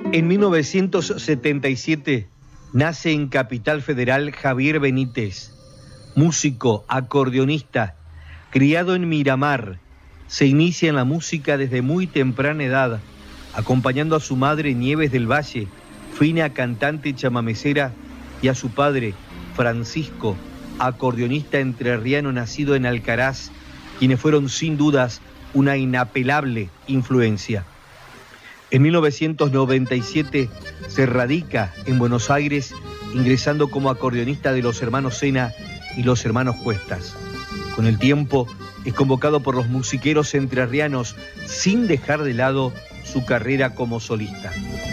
En 1977 nace en Capital Federal Javier Benítez, músico, acordeonista, criado en Miramar. Se inicia en la música desde muy temprana edad, acompañando a su madre Nieves del Valle, fina cantante chamamecera, y a su padre Francisco, acordeonista entrerriano nacido en Alcaraz, quienes fueron sin dudas una inapelable influencia. En 1997 se radica en Buenos Aires, ingresando como acordeonista de los hermanos Sena y los hermanos Cuestas. Con el tiempo es convocado por los musiqueros entrerrianos sin dejar de lado su carrera como solista.